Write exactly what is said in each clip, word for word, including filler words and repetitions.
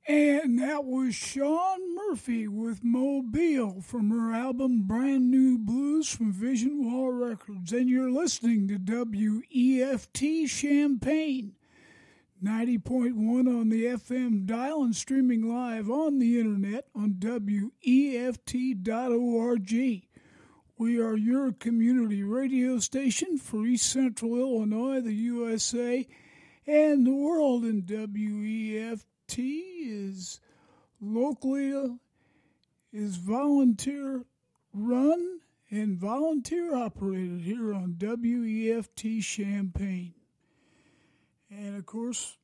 And that was Sean Murphy with Mobile from her album Brand New Blues from Vision Wall Records. And you're listening to W E F T Champaign, ninety point one on the F M dial and streaming live on the internet on W E F T dot org. We are your community radio station for East Central Illinois, the U S A, and the world. In W E F T is locally uh, is volunteer run and volunteer operated here on W E F T Champaign. And of course,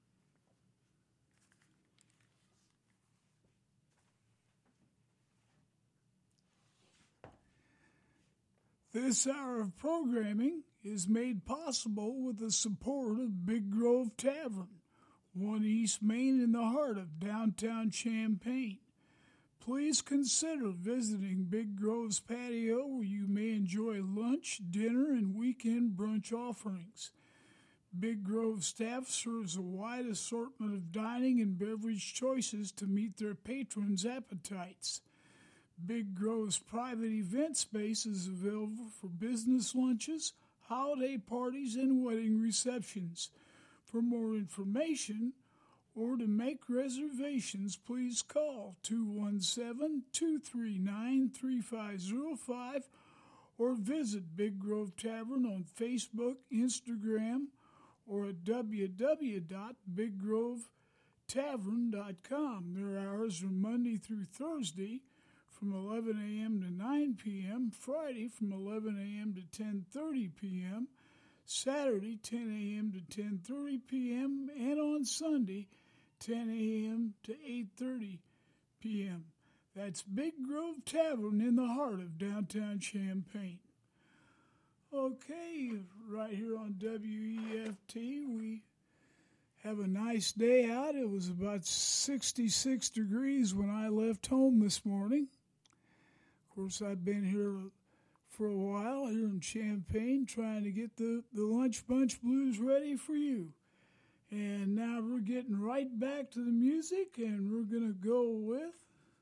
this hour of programming is made possible with the support of Big Grove Tavern, one East Main in the heart of downtown Champaign. Please consider visiting Big Grove's patio, where you may enjoy lunch, dinner, and weekend brunch offerings. Big Grove staff serves a wide assortment of dining and beverage choices to meet their patrons' appetites. Big Grove's private event space is available for business lunches, holiday parties, and wedding receptions. For more information or to make reservations, please call two one seven, two three nine, three five zero five or visit Big Grove Tavern on Facebook, Instagram, or at w w w dot big grove tavern dot com. Their hours are Monday through Thursday from eleven a.m. to nine p.m., Friday from eleven a.m. to ten thirty p.m., Saturday ten a.m. to ten thirty p.m., and on Sunday ten a.m. to eight thirty p.m. That's Big Grove Tavern in the heart of downtown Champaign. Okay, right here on W E F T, we have a nice day out. It was about sixty-six degrees when I left home this morning. Of course, I've been here for a while here in Champaign trying to get the, the Lunch Bunch Blues ready for you. And now we're getting right back to the music, and we're going to go with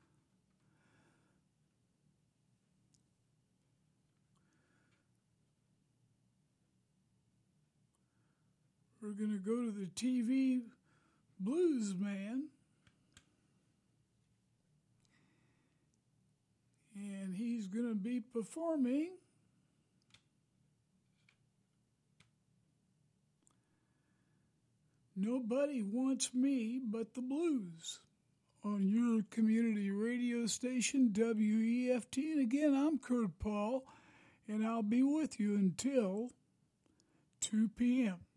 we're going to go to the T V Blues Man. And he's going to be performing Nobody Wants Me But the Blues on your community radio station, W E F T. And again, I'm Kurt Paul, and I'll be with you until two p.m.